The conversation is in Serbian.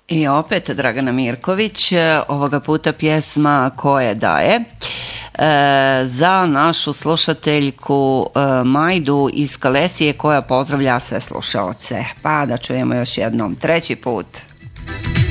I opet Dragana Mirković, ovoga puta pjesma Koje daje, za našu slušateljku Majdu iz Kalesije koja pozdravlja sve slušaoce. Pa da čujemo još jednom treći put.